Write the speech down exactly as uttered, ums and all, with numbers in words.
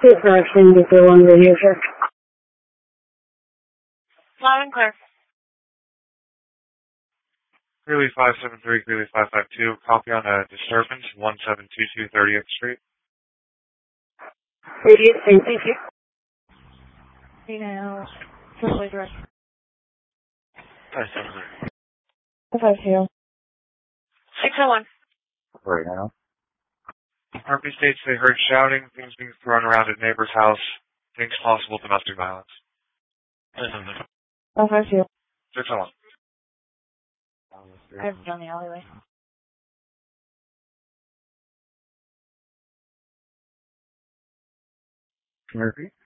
State correction, D K one radio check. Loud and clear. Greeley five seven three, Greeley five five two. Copy on a disturbance, one seven two two thirtieth Street. Radius, thank you. You know, Triple direct. five seven three. five two. six oh one. Right now. R P states they heard shouting, things being thrown around at neighbor's house, thinks possible domestic violence. five five two. six oh one. I have down the alleyway. Can you repeat?